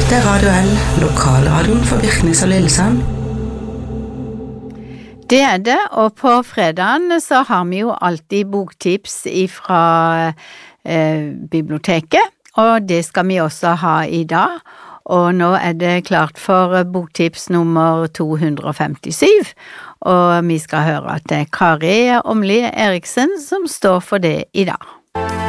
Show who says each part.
Speaker 1: Dette Radio L, lokalradioen for Birkenes og Lillesand.
Speaker 2: Det det, og på fredagen så har vi jo alltid boktips fra biblioteket, og det skal vi også ha i dag. Og nå det klart for boktips nummer 257, og vi skal høre at det Kari Åmli Eriksen som står for det i dag.